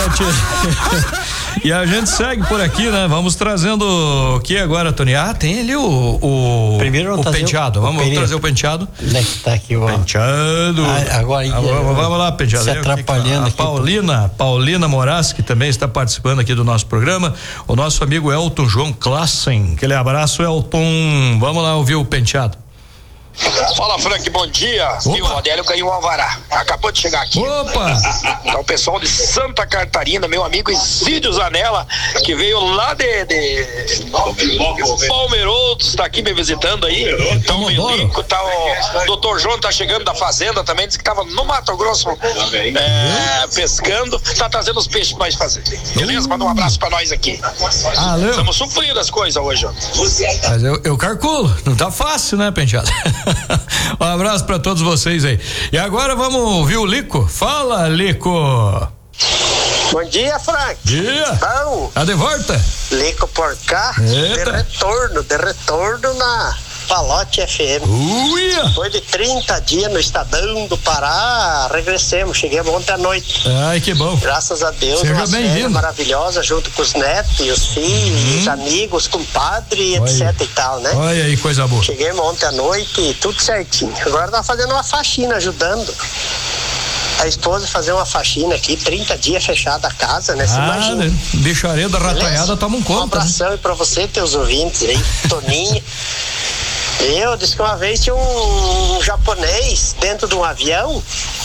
E a gente segue por aqui, né? Vamos trazendo o que agora, Tony? Tem ali o primeiro o penteado. Vamos trazer o penteado. Tá aqui o penteado. Agora vamos lá, penteado. Se atrapalhando aqui. Paulina Moraes, que também está participando aqui do nosso programa. O nosso amigo Elton João Klassen. Aquele abraço, Elton. Vamos lá ouvir o penteado. Fala, Frank, bom dia. E o Adélio ganhou um alvará. Acabou de chegar aqui. Opa! Então, o pessoal de Santa Catarina, meu amigo Isídio Zanella, que veio lá de Palmeirotos, está aqui me visitando aí. Então, o Milico, o doutor João tá chegando da fazenda também, disse que tava no Mato Grosso pescando, tá trazendo os peixes pra nós fazer. Beleza? Manda um abraço pra nós aqui. Estamos sofrendo as coisas hoje, ó. Mas eu calculo, não tá fácil, né, penteado? Um abraço pra todos vocês aí. E agora vamos ouvir o Lico. Fala, Lico. Bom dia, Frank. Dia. Bom. Tá de volta? Lico por cá. Eita. De retorno na Palote FM. Depois de 30 dias no Estadão do Pará, regressemos. Chegamos ontem à noite. Ai, que bom. Graças a Deus. Seja uma bem-vindo. Maravilhosa, junto com os netos e os filhos, os amigos, compadre, etc e tal, né? Olha aí, coisa boa. Chegamos ontem à noite e tudo certinho. Agora tá fazendo uma faxina, ajudando a esposa a fazer uma faxina aqui, 30 dias fechada a casa, né? Você imagina. Bichareda, rataiada, tomam conta. Um abração aí pra você, teus ouvintes aí, Toninho. Eu disse que uma vez tinha um japonês dentro de um avião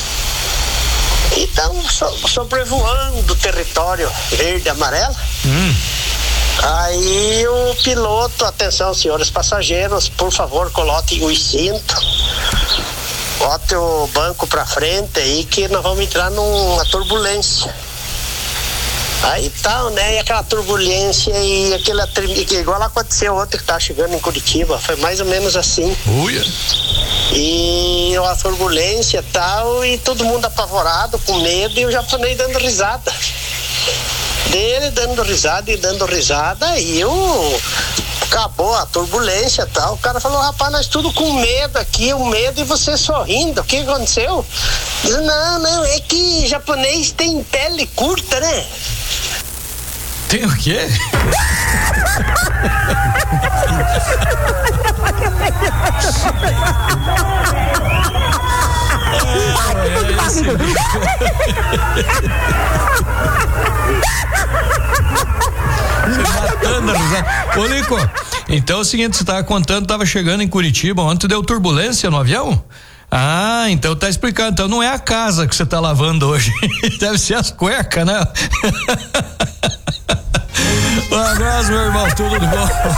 e tão sobrevoando o território verde e amarelo. Aí o piloto, atenção, senhores passageiros, por favor, coloquem os cintos, bote o banco pra frente aí que nós vamos entrar numa turbulência. Aí tal, né? E aquela turbulência e aquela igual aconteceu ontem que tava chegando em Curitiba, foi mais ou menos assim. E uma turbulência e tal, e todo mundo apavorado, com medo, e o japonês dando risada. Dele dando risada, e acabou a turbulência e tal. O cara falou, rapaz, nós tudo com medo aqui, o medo e você sorrindo. O que aconteceu? Diz, não, é que japonês tem pele curta, né? Tem o quê? Ô, Lico, então é o seguinte, você tava contando, tava chegando em Curitiba, ontem deu turbulência no avião? Então tá explicado, então não é a casa que você tá lavando hoje, deve ser as cuecas, né? Um abraço, meu irmão, tudo de bom.